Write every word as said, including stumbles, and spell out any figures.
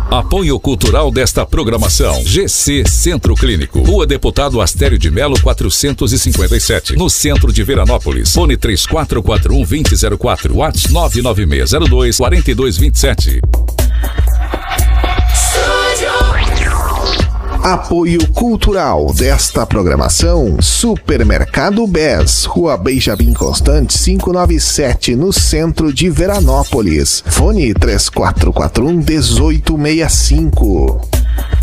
Apoio cultural desta programação. G C Centro Clínico. Rua Deputado Astério de Melo, quatrocentos e cinquenta e sete. No centro de Veranópolis. Fone três quatro quatro um, dois zero zero quatro. WhatsApp nove nove seis zero dois, quatro dois dois sete. Apoio cultural desta programação: Supermercado Bes, Rua Benjamin Constant quinhentos e noventa e sete, no centro de Veranópolis. Fone três quatro quatro um, um oito seis cinco.